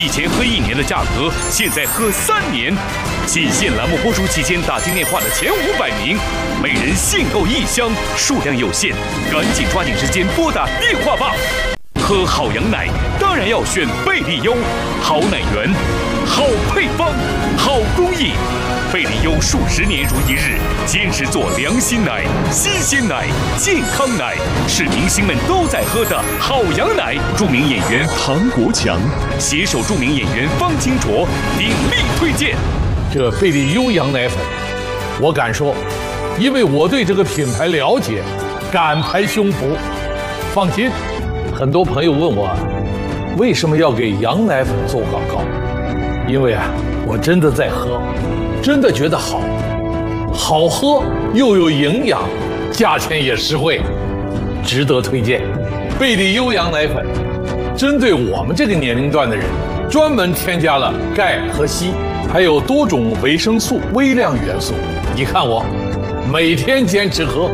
以前喝1年的价格，现在喝3年。仅限栏目播出期间打进电话的前500名，每人限购1箱，数量有限，赶紧抓紧时间拨打电话吧。喝好羊奶当然要选贝利优，好奶源，好配方，好工艺。贝利优数10年如一日，坚持做良心奶、新鲜奶、健康奶，是明星们都在喝的好羊奶。著名演员唐国强携手著名演员方清卓鼎力推荐。 这贝利优羊奶粉，我敢说，因为我对这个品牌了解，敢拍胸脯。放心，很多朋友问我，为什么要给羊奶粉做广告？因为我真的在喝，真的觉得好喝又有营养，价钱也实惠，值得推荐。贝利优羊奶粉针对我们这个年龄段的人，专门添加了钙和硒，还有多种维生素、微量元素。你看我每天坚持喝。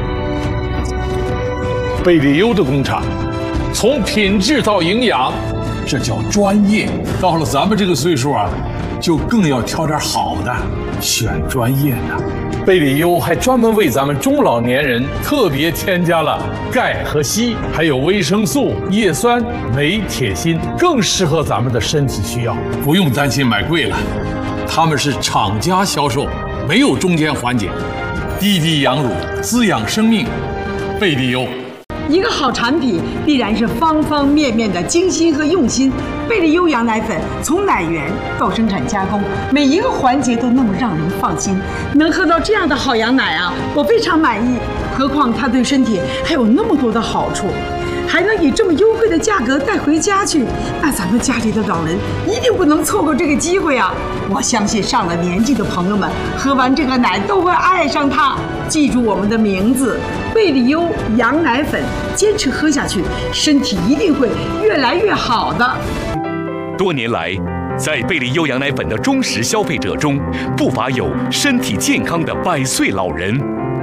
贝利优的工厂，从品质到营养，这叫专业。到了咱们这个岁数就更要挑点好的，选专业的。贝利优还专门为咱们中老年人特别添加了钙和硒，还有维生素、叶酸、镁、铁、锌，更适合咱们的身体需要。不用担心买贵了，他们是厂家销售，没有中间环节。滴滴羊乳，滋养生命。贝利优。 一个好产品必然是方方面面的精心和用心。贝利优羊奶粉从奶源到生产加工，每一个环节都那么让人放心。能喝到这样的好羊奶我非常满意。何况它对身体还有那么多的好处，还能以这么优惠的价格带回家去，那咱们家里的老人一定不能错过这个机会我相信上了年纪的朋友们喝完这个奶都会爱上它。记住我们的名字，贝利优羊奶粉，坚持喝下去，身体一定会越来越好的。 多年来，在贝利优羊奶粉的忠实消费者中，不乏有身体健康的100岁老人。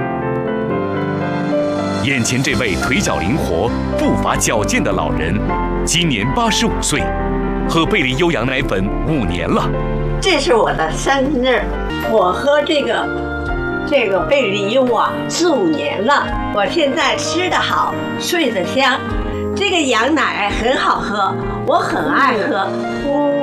眼前这位腿脚灵活、步伐矫健的老人，今年85岁，喝贝利优羊奶粉5年了。 这是我的生日，我喝这个贝利优4、5年了。我现在吃得好，睡得香，这个羊奶很好喝，我很爱喝。